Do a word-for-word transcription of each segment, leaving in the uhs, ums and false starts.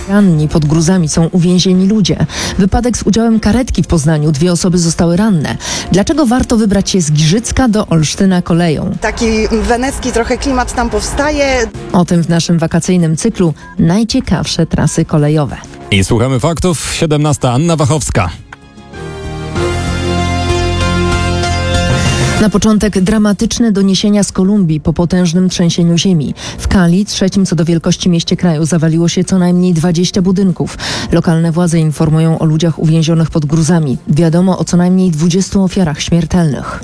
Ranni pod gruzami są uwięzieni ludzie. Wypadek z udziałem karetki w Poznaniu. Dwie osoby zostały ranne. Dlaczego warto wybrać się z Giżycka do Olsztyna koleją? Taki wenecki trochę klimat tam powstaje. O tym w naszym wakacyjnym cyklu Najciekawsze trasy kolejowe. I słuchamy faktów. siedemnasta. Anna Wachowska. Na początek dramatyczne doniesienia z Kolumbii po potężnym trzęsieniu ziemi. W Cali, trzecim co do wielkości mieście kraju, zawaliło się co najmniej dwadzieścia budynków. Lokalne władze informują o ludziach uwięzionych pod gruzami. Wiadomo o co najmniej dwudziestu ofiarach śmiertelnych.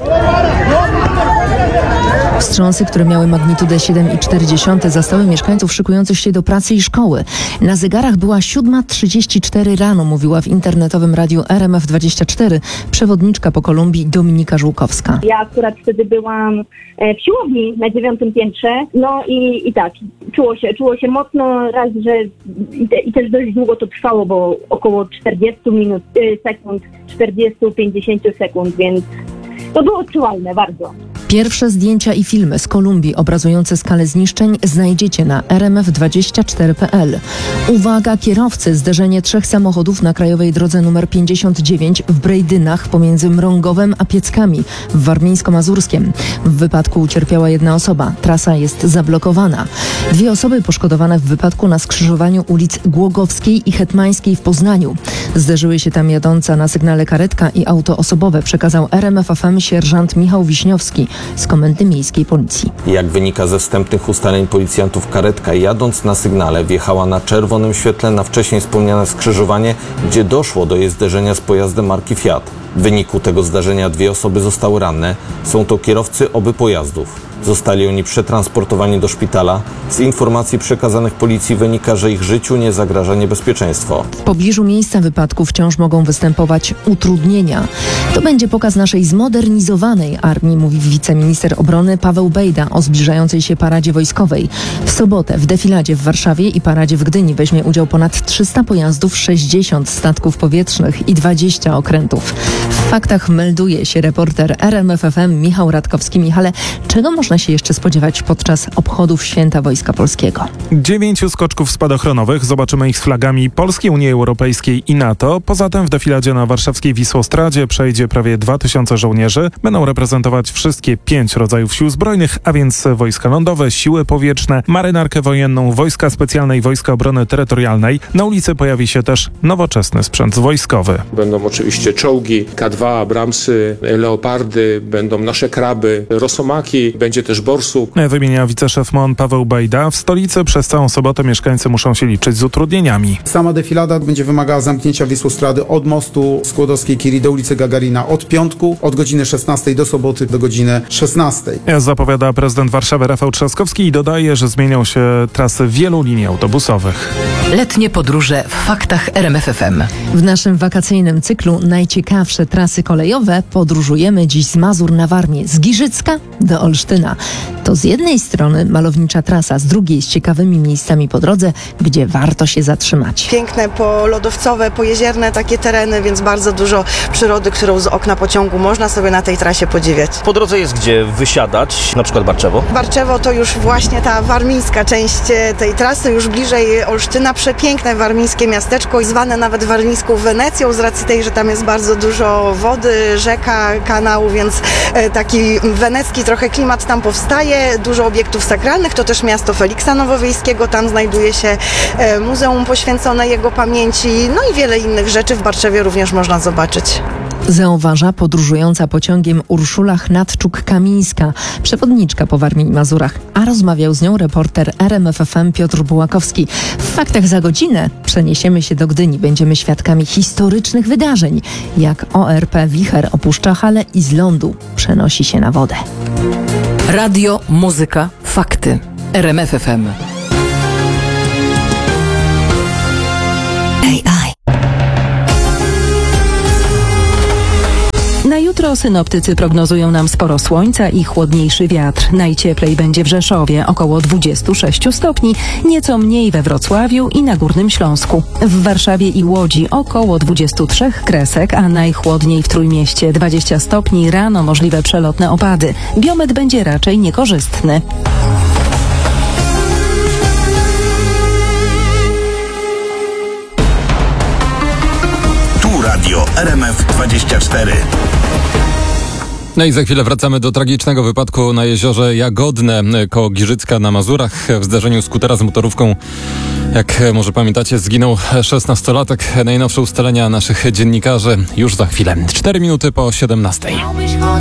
Wstrząsy, które miały magnitudę siedem przecinek cztery, zastały mieszkańców szykujących się do pracy i szkoły. Na zegarach była siódma trzydzieści cztery rano, mówiła w internetowym radiu R M F dwadzieścia cztery przewodniczka po Kolumbii Dominika Żółkowska. Ja akurat wtedy byłam w siłowni na dziewiątym piętrze, no i, i tak, czuło się, czuło się mocno, raz, że i, te, i też dość długo to trwało, bo około czterdzieści minut, sekund, czterdzieści do pięćdziesięciu sekund, więc to było odczuwalne bardzo. Pierwsze zdjęcia i filmy z Kolumbii obrazujące skalę zniszczeń znajdziecie na r m f dwadzieścia cztery kropka p l. Uwaga kierowcy! Zderzenie trzech samochodów na krajowej drodze nr pięćdziesiąt dziewięć w Brejdynach pomiędzy Mrągowem a Pieckami w Warmińsko-Mazurskiem. W wypadku ucierpiała jedna osoba. Trasa jest zablokowana. Dwie osoby poszkodowane w wypadku na skrzyżowaniu ulic Głogowskiej i Hetmańskiej w Poznaniu. Zderzyły się tam jadąca na sygnale karetka i auto osobowe, przekazał R M F F M sierżant Michał Wiśniowski z Komendy Miejskiej Policji. Jak wynika ze wstępnych ustaleń policjantów, karetka jadąc na sygnale wjechała na czerwonym świetle na wcześniej wspomniane skrzyżowanie, gdzie doszło do jej zderzenia z pojazdem marki Fiat. W wyniku tego zdarzenia dwie osoby zostały ranne. Są to kierowcy obu pojazdów. Zostali oni przetransportowani do szpitala. Z informacji przekazanych policji wynika, że ich życiu nie zagraża niebezpieczeństwo. W pobliżu miejsca wypadku wciąż mogą występować utrudnienia. To będzie pokaz naszej zmodernizowanej armii, mówi wiceminister obrony Paweł Bejda o zbliżającej się paradzie wojskowej. W sobotę w defiladzie w Warszawie i paradzie w Gdyni weźmie udział ponad trzysta pojazdów, sześćdziesiąt statków powietrznych i dwadzieścia okrętów. W faktach melduje się reporter R M F F M Michał Radkowski. Michale, czego można się jeszcze spodziewać podczas obchodów Święta Wojska Polskiego? Dziewięciu skoczków spadochronowych. Zobaczymy ich z flagami Polski, Unii Europejskiej i NATO. Poza tym w defiladzie na warszawskiej Wisłostradzie przejdzie prawie dwa tysiące żołnierzy. Będą reprezentować wszystkie pięć rodzajów sił zbrojnych, a więc wojska lądowe, siły powietrzne, marynarkę wojenną, wojska specjalne i wojska obrony terytorialnej. Na ulicy pojawi się też nowoczesny sprzęt wojskowy. Będą oczywiście czołgi, K dwa, Abramsy, Leopardy, będą nasze kraby, Rosomaki, będzie też borsuk. Wymienia wiceszef M O N Paweł Bejda. W stolicy przez całą sobotę mieszkańcy muszą się liczyć z utrudnieniami. Sama defilada będzie wymagała zamknięcia Wisłostrady od mostu Skłodowskiej-Curie do ulicy Gagarina od piątku, od godziny szesnastej do soboty do godziny szesnastej. Zapowiada prezydent Warszawy Rafał Trzaskowski i dodaje, że zmienią się trasy wielu linii autobusowych. Letnie podróże w faktach R M F F M. W naszym wakacyjnym cyklu Najciekawsze trasy kolejowe podróżujemy dziś z Mazur na Warmię, z Giżycka do Olsztyna. To z jednej strony malownicza trasa, z drugiej z ciekawymi miejscami po drodze, gdzie warto się zatrzymać. Piękne, polodowcowe, pojezierne takie tereny, więc bardzo dużo przyrody, którą z okna pociągu można sobie na tej trasie podziwiać. Po drodze jest gdzie wysiadać, na przykład Barczewo. Barczewo to już właśnie ta warmińska część tej trasy, już bliżej Olsztyna. Przepiękne warmińskie miasteczko, zwane nawet warmińską Wenecją z racji tej, że tam jest bardzo dużo wody, rzeka, kanał, więc taki wenecki trochę klimat tam powstaje. Dużo obiektów sakralnych, to też miasto Feliksa Nowowiejskiego, tam znajduje się muzeum poświęcone jego pamięci, no i wiele innych rzeczy w Barczewie również można zobaczyć. Zauważa podróżująca pociągiem Urszula Chnatczuk-Kamińska, przewodniczka po Warmii i Mazurach, a rozmawiał z nią reporter R M F F M Piotr Bułakowski. W faktach za godzinę przeniesiemy się do Gdyni. Będziemy świadkami historycznych wydarzeń, jak O R P Wicher opuszcza halę i z lądu przenosi się na wodę. Radio, muzyka, fakty. R M F F M. Na jutro synoptycy prognozują nam sporo słońca i chłodniejszy wiatr. Najcieplej będzie w Rzeszowie, około dwadzieścia sześć stopni, nieco mniej we Wrocławiu i na Górnym Śląsku. W Warszawie i Łodzi około dwadzieścia trzy kresek, a najchłodniej w Trójmieście dwadzieścia stopni, rano możliwe przelotne opady. Biometr będzie raczej niekorzystny. w R M F dwadzieścia cztery. No i za chwilę wracamy do tragicznego wypadku na jeziorze Jagodne koło Giżycka na Mazurach. W zdarzeniu skutera z motorówką, jak może pamiętacie, zginął szesnastolatek. Najnowsze ustalenia naszych dziennikarzy już za chwilę. Cztery minuty po siedemnastej.